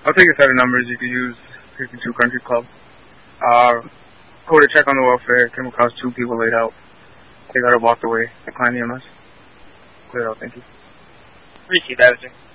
I'll take a set of numbers. You could use 52 Country Club. Go to check on the welfare. Came across 2 people laid out. They got up, walked away. Declined EMS. Clear out, thank you. Receive that, sir.